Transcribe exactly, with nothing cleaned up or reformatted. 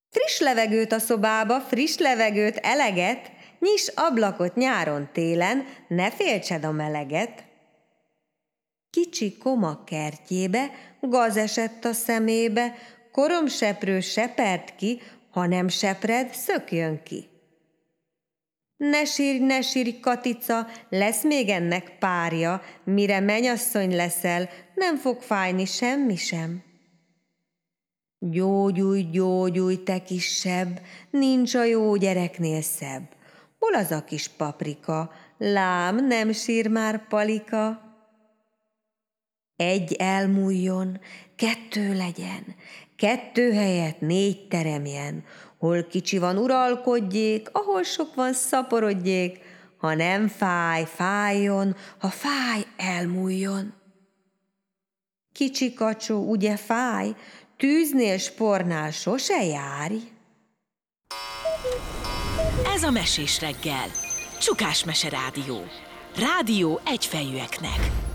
Friss levegőt a szobába, friss levegőt, eleget, nyiss ablakot nyáron-télen, ne féltsed a meleget. Kicsi koma kertjébe, gaz esett a szemébe, koromseprő sepert ki, ha nem sepred, szökjön ki. Ne sírj, ne sírj, Katica, lesz még ennek párja, mire menyasszony leszel, nem fog fájni semmi sem. Gyógyulj, gyógyulj, te kis seb, nincs a jó gyereknél szebb. Hol az a kis paprika? Lám, nem sír már Palika. Egy elmúljon, kettő legyen, kettő helyett négy teremjen. Hol kicsi van, uralkodjék, ahol sok van, szaporodjék. Ha nem fáj, fájjon, ha fáj, elmúljon. Kicsi kacsó, ugye fáj, tűznél, spornál sose járj. Ez a Mesés reggel. Csukás Mese Rádió. Rádió egyfejűeknek.